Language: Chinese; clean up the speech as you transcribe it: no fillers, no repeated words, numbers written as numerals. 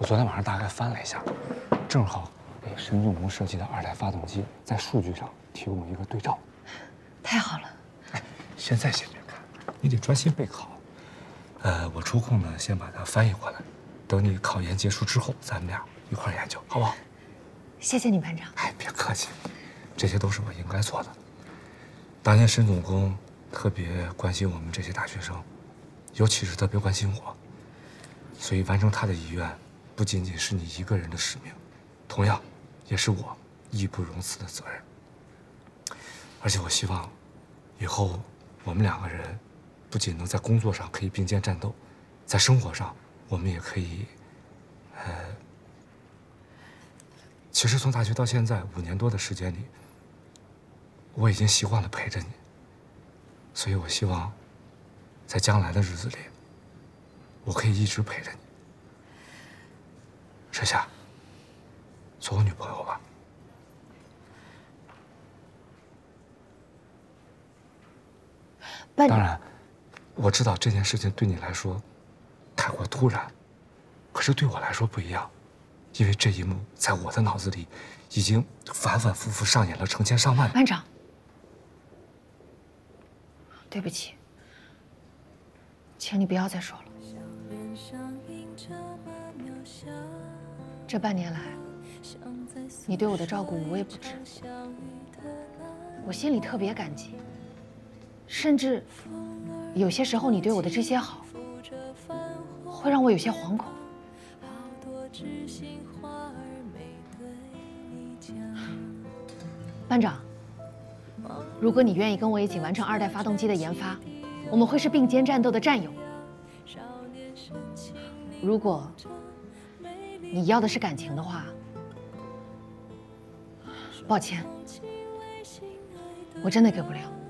昨天晚上大概翻了一下，正好给沈总工设计的2代发动机在数据上提供一个对照。 太好了。 哎，现在先别看，你得专心备考。我抽空呢，先把它翻译过来，等你考研结束之后，咱们俩一块研究，好不好？ 谢谢你，班长。 哎，别客气，这些都是我应该做的。当年沈总工特别关心我们这些大学生，尤其是特别关心我，所以完成他的遗愿，不仅仅是你一个人的使命，同样也是我义不容辞的责任。而且我希望，以后我们2个人，不仅能在工作上可以并肩战斗，在生活上我们也可以，其实从大学到现在5年多的时间里，我已经习惯了陪着你，所以我希望，在将来的日子里，我可以一直陪着你。沈夏，做我女朋友吧。当然，我知道这件事情对你来说太过突然，可是对我来说不一样，因为这一幕在我的脑子里已经反反复复上演了成千上万遍。 班长，对不起，请你不要再说了。这半年来，你对我的照顾无微不至，我心里特别感激。甚至有些时候，你对我的这些好，会让我有些惶恐。班长，如果你愿意跟我一起完成2代发动机的研发，我们会是并肩战斗的战友。如果你要的是感情的话，抱歉，我真的给不了。